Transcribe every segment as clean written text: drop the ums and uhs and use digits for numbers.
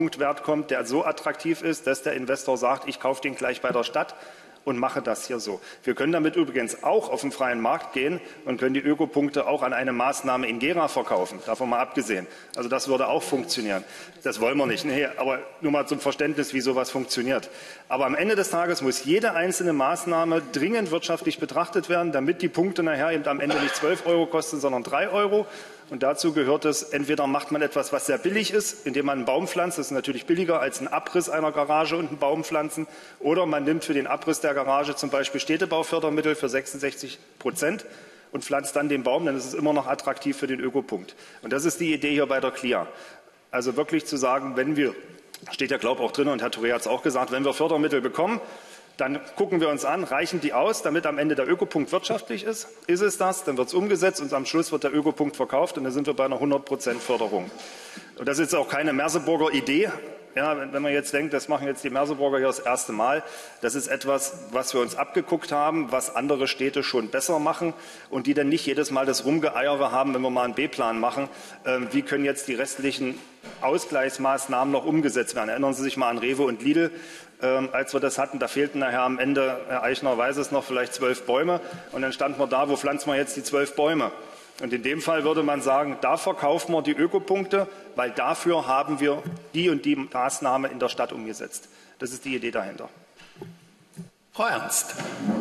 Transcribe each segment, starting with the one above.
Wert kommt, der so attraktiv ist, dass der Investor sagt, ich kaufe den gleich bei der Stadt und mache das hier so. Wir können damit übrigens auch auf den freien Markt gehen und können die Ökopunkte auch an eine Maßnahme in Gera verkaufen, davon mal abgesehen. Also das würde auch funktionieren. Das wollen wir nicht. Nee, aber nur mal zum Verständnis, wie sowas funktioniert. Aber am Ende des Tages muss jede einzelne Maßnahme dringend wirtschaftlich betrachtet werden, damit die Punkte nachher eben am Ende nicht 12 € kosten, sondern 3 €. Und dazu gehört es, entweder macht man etwas, was sehr billig ist, indem man einen Baum pflanzt, das ist natürlich billiger als ein Abriss einer Garage und einen Baum pflanzen, oder man nimmt für den Abriss der Garage zum Beispiel Städtebaufördermittel für 66% und pflanzt dann den Baum, dann ist es immer noch attraktiv für den Ökopunkt. Und das ist die Idee hier bei der CLIA. Also wirklich zu sagen, wenn wir, steht ja glaube ich auch drin und Herr Touré hat es auch gesagt, wenn wir Fördermittel bekommen, dann gucken wir uns an, reichen die aus, damit am Ende der Ökopunkt wirtschaftlich ist? Ist es das? Dann wird es umgesetzt und am Schluss wird der Ökopunkt verkauft und dann sind wir bei einer 100% Förderung. Und das ist auch keine Merseburger Idee. Ja, wenn man jetzt denkt, das machen jetzt die Merseburger hier das erste Mal, das ist etwas, was wir uns abgeguckt haben, was andere Städte schon besser machen und die dann nicht jedes Mal das Rumgeeiere haben, wenn wir mal einen B-Plan machen. Wie können jetzt die restlichen Ausgleichsmaßnahmen noch umgesetzt werden? Erinnern Sie sich mal an Rewe und Lidl, als wir das hatten, da fehlten nachher am Ende, Herr Eichner weiß es noch, vielleicht 12 Bäume und dann standen wir da, wo pflanzen wir jetzt die 12 Bäume? Und in dem Fall würde man sagen, da verkaufen wir die Ökopunkte, weil dafür haben wir die und die Maßnahme in der Stadt umgesetzt. Das ist die Idee dahinter. Frau Ernst.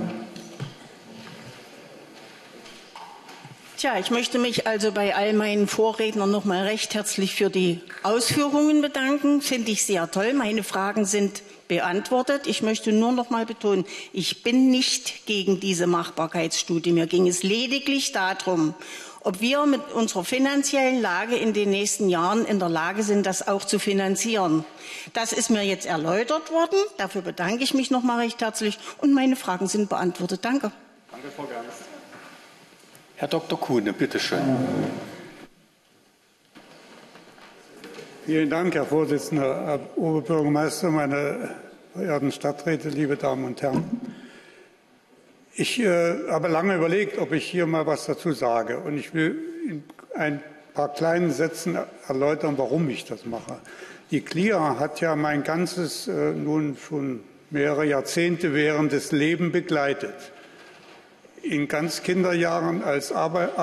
Tja, ich möchte mich also bei all meinen Vorrednern noch mal recht herzlich für die Ausführungen bedanken. Finde ich sehr toll. Meine Fragen sind beantwortet. Ich möchte nur noch mal betonen, ich bin nicht gegen diese Machbarkeitsstudie. Mir ging es lediglich darum, ob wir mit unserer finanziellen Lage in den nächsten Jahren in der Lage sind, das auch zu finanzieren. Das ist mir jetzt erläutert worden. Dafür bedanke ich mich noch mal recht herzlich. Und meine Fragen sind beantwortet. Danke. Danke, Frau Gernes. Herr Dr. Kuhne, bitte schön. Vielen Dank, Herr Vorsitzender, Herr Oberbürgermeister, meine verehrten Stadträte, liebe Damen und Herren. Ich habe lange überlegt, ob ich hier mal was dazu sage. Und ich will in ein paar kleinen Sätzen erläutern, warum ich das mache. Die CLIA hat ja mein ganzes, nun schon mehrere Jahrzehnte währendes Leben begleitet. In ganz Kinderjahren als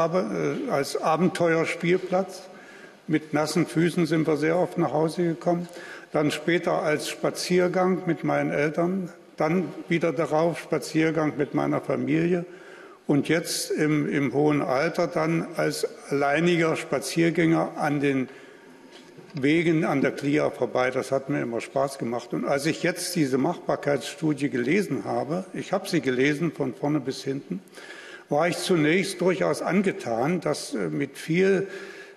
Abenteuerspielplatz. Mit nassen Füßen sind wir sehr oft nach Hause gekommen. Dann später als Spaziergang mit meinen Eltern. Dann wieder darauf Spaziergang mit meiner Familie. Und jetzt im hohen Alter dann als alleiniger Spaziergänger an den Wegen an der CLIA vorbei. Das hat mir immer Spaß gemacht. Und als ich jetzt diese Machbarkeitsstudie gelesen habe, ich habe sie gelesen von vorne bis hinten, war ich zunächst durchaus angetan, dass mit viel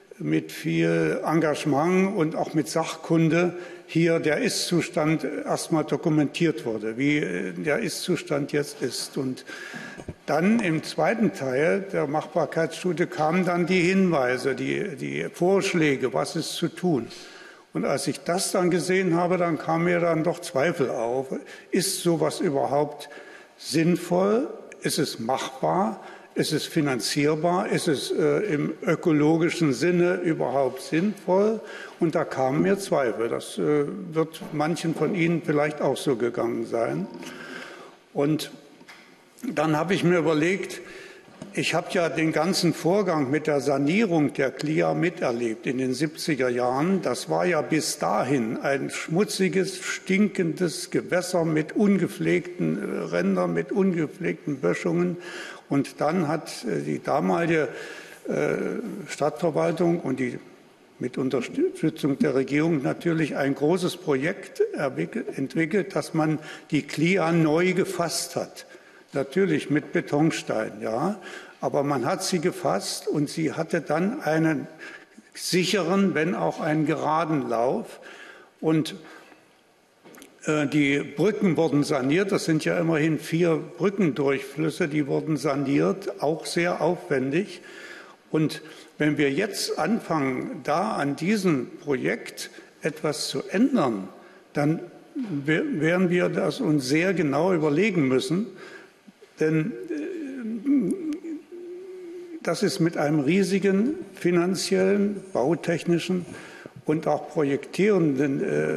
Engagement und auch mit Sachkunde hier der Ist-Zustand erstmal dokumentiert wurde, wie der Ist-Zustand jetzt ist. Und dann im zweiten Teil der Machbarkeitsstudie kamen dann die Hinweise, die Vorschläge, was ist zu tun. Und als ich das dann gesehen habe, dann kamen mir dann doch Zweifel auf. Ist sowas überhaupt sinnvoll? Ist es machbar? Ist es finanzierbar? Ist es im ökologischen Sinne überhaupt sinnvoll? Und da kamen mir Zweifel. Das wird manchen von Ihnen vielleicht auch so gegangen sein. Und dann habe ich mir überlegt, ich habe ja den ganzen Vorgang mit der Sanierung der CLIA miterlebt in den 70er Jahren. Das war ja bis dahin ein schmutziges, stinkendes Gewässer mit ungepflegten Rändern, mit ungepflegten Böschungen. Und dann hat die damalige Stadtverwaltung und die mit Unterstützung der Regierung natürlich ein großes Projekt entwickelt, dass man die CLIA neu gefasst hat. Natürlich mit Betonstein, ja, aber man hat sie gefasst und sie hatte dann einen sicheren, wenn auch einen geraden Lauf. Und die Brücken wurden saniert, das sind ja immerhin 4 Brückendurchflüsse, die wurden saniert, auch sehr aufwendig. Und wenn wir jetzt anfangen, da an diesem Projekt etwas zu ändern, dann werden wir das uns sehr genau überlegen müssen, denn das ist mit einem riesigen finanziellen, bautechnischen und auch projektierenden